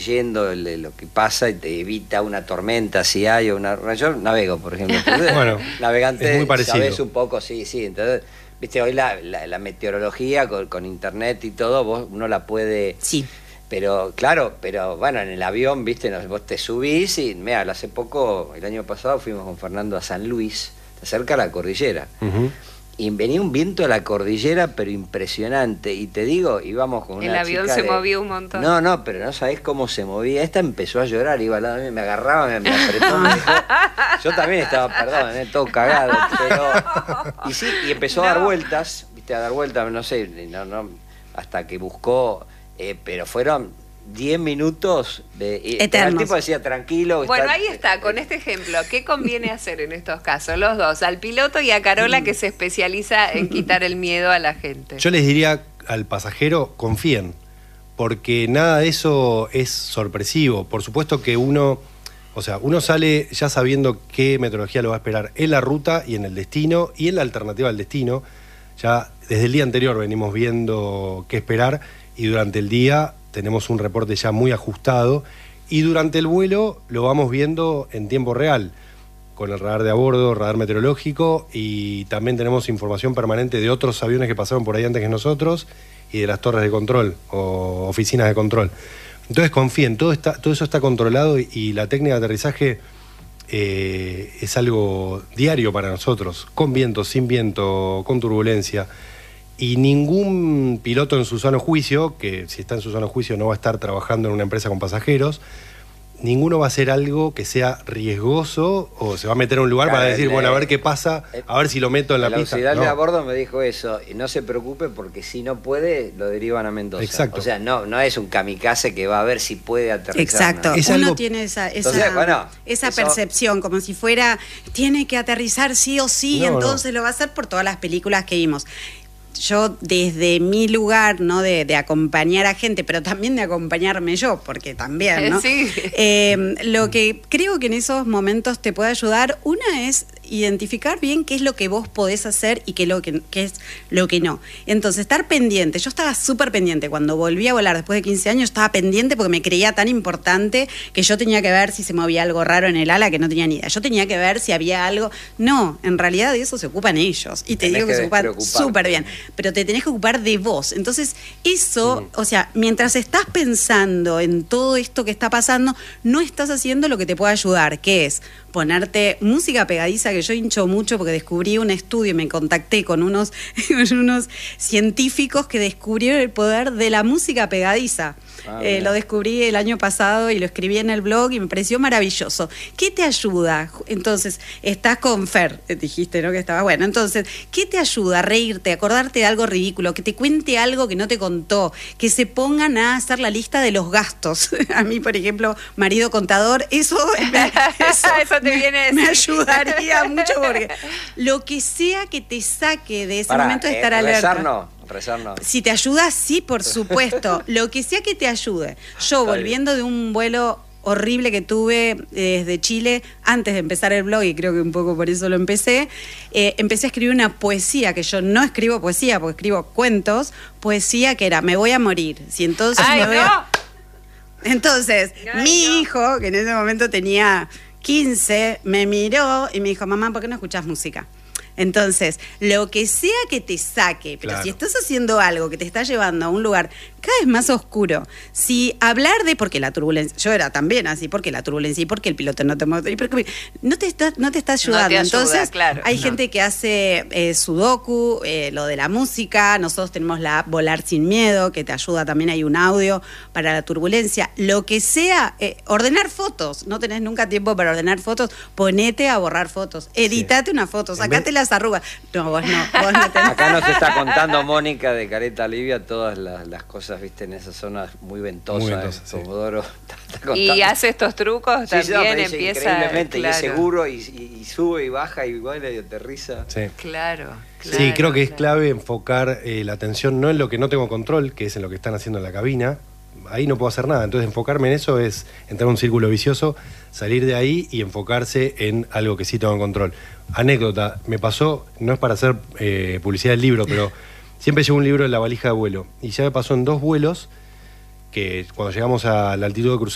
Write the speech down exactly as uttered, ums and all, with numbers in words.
leyendo el, lo que pasa y te evita una tormenta si hay o una... Yo navego, por ejemplo. Entonces, bueno, navegante, es muy parecido. sabes un poco, sí, sí. Entonces, viste, hoy la, la, la meteorología con, con internet y todo, vos uno la puede... Sí. Pero, claro, pero bueno, en el avión, viste, vos te subís y, mira, hace poco, el año pasado fuimos con Fernando a San Luis, cerca de la cordillera. Uh-huh. Y venía un viento de la cordillera, pero impresionante. Y te digo, íbamos con una El avión chica se de... movió un montón. No, no, pero no sabés cómo se movía. Esta empezó a llorar, iba al lado de mí, me agarraba, me, me apretó, me dijo... Yo también estaba, perdón, eh, todo cagado, pero... Y sí, y empezó no. a dar vueltas, viste, a dar vueltas, no sé, no, no, hasta que buscó... Eh, pero fueron diez minutos de... Eternos. El tipo decía, tranquilo... Bueno, está, ahí está, con este ejemplo, ¿qué conviene hacer en estos casos? Los dos, al piloto y a Carola, que se especializa en quitar el miedo a la gente. Yo les diría al pasajero, confíen, porque nada de eso es sorpresivo. Por supuesto que uno, o sea, uno sale ya sabiendo qué meteorología lo va a esperar en la ruta y en el destino y en la alternativa al destino. Ya desde el día anterior venimos viendo qué esperar y durante el día tenemos un reporte ya muy ajustado y durante el vuelo lo vamos viendo en tiempo real, con el radar de a bordo, radar meteorológico, y también tenemos información permanente de otros aviones que pasaron por ahí antes que nosotros y de las torres de control o oficinas de control. Entonces confíen, todo, está, todo eso está controlado y, y la técnica de aterrizaje eh, es algo diario para nosotros, con viento, sin viento, con turbulencia. Y ningún piloto en su sano juicio, que si está en su sano juicio no va a estar trabajando en una empresa con pasajeros, ninguno va a hacer algo que sea riesgoso o se va a meter a un lugar, claro, para decir, el, bueno, a ver qué pasa, a ver si lo meto en la pista. El auxiliar no. de a bordo me dijo eso, y no se preocupe porque si no puede, lo derivan a Mendoza. Exacto. O sea, no, no es un kamikaze que va a ver si puede aterrizar. Exacto, ¿no? uno algo... tiene esa, esa, Entonces, bueno, esa eso... percepción, como si fuera, tiene que aterrizar sí o sí, no, entonces no. lo va a hacer por todas las películas que vimos. Yo desde mi lugar, ¿no? De, de acompañar a gente, pero también de acompañarme yo, porque también, ¿no? Sí. Eh, lo que creo que en esos momentos te puede ayudar, una es identificar bien qué es lo que vos podés hacer y qué, lo que, qué es lo que no. Entonces, estar pendiente. Yo estaba súper pendiente. Cuando volví a volar después de quince años, estaba pendiente porque me creía tan importante que yo tenía que ver si se movía algo raro en el ala que no tenía ni idea. Yo tenía que ver si había algo... No, en realidad de eso se ocupan ellos. Y te Tenés digo que, que se ocupan súper bien. Pero te tenés que ocupar de vos. Entonces, eso, mm. o sea, mientras estás pensando en todo esto que está pasando, no estás haciendo lo que te puede ayudar, que es ponerte música pegadiza, que yo hincho mucho porque descubrí un estudio y me contacté con unos, con unos científicos que descubrieron el poder de la música pegadiza. Ah, eh, lo descubrí el año pasado y lo escribí en el blog y me pareció maravilloso. ¿Qué te ayuda? Entonces, estás con Fer, dijiste, ¿no? Que estaba bueno. Entonces, ¿qué te ayuda? A reírte, a acordarte de algo ridículo, que te cuente algo que no te contó, que se pongan a hacer la lista de los gastos. A mí, por ejemplo, marido contador, eso, me, eso, eso te me, viene me ayudaría mucho porque lo que sea que te saque de ese Pará, momento de estar eh, alerta. Rezar no. Rezar no. Si te ayuda, sí, por supuesto. Lo que sea que te ayude. Yo, Está volviendo bien. de un vuelo horrible que tuve desde Chile, antes de empezar el blog, y creo que un poco por eso lo empecé, eh, empecé a escribir una poesía, que yo no escribo poesía, porque escribo cuentos, poesía que era, me voy a morir. Si entonces ¡Ay, me voy no! a... Entonces, Ay, mi no. hijo, que en ese momento tenía quince, me miró y me dijo, mamá, ¿por qué no escuchás música? Entonces, lo que sea que te saque, pero claro. si estás haciendo algo que te está llevando a un lugar cada vez más oscuro, si hablar de porque la turbulencia, yo era también así, porque la turbulencia y porque el piloto no te mueve, no te está, no te está ayudando. No te ayuda, Entonces, claro, hay no. gente que hace eh, sudoku, eh, lo de la música, nosotros tenemos la app Volar Sin Miedo, que te ayuda, también hay un audio para la turbulencia, lo que sea, eh, ordenar fotos, no tenés nunca tiempo para ordenar fotos, ponete a borrar fotos, editate sí. una foto, sacate las arrugas. No, vos no, vos no tenés. Acá nos está contando Mónica de Careta Livia todas las, las cosas, viste, en esas zonas muy ventosas, muy ventosa, eh, sí. Comodoro. Está y hace estos trucos sí, también, no, me dice, empieza... Increíblemente, claro. y es seguro, y, y, y sube y baja y vuela y aterriza. Sí. Claro, claro. Sí, creo que claro. es clave enfocar eh, la atención no en lo que no tengo control, que es en lo que están haciendo en la cabina. Ahí no puedo hacer nada, entonces enfocarme en eso es entrar en un círculo vicioso, salir de ahí y enfocarse en algo que sí tengo en control. Anécdota, me pasó, no es para hacer eh, publicidad del libro, pero siempre llevo un libro en la valija de vuelo, y ya me pasó en dos vuelos que cuando llegamos a la altitud de crucero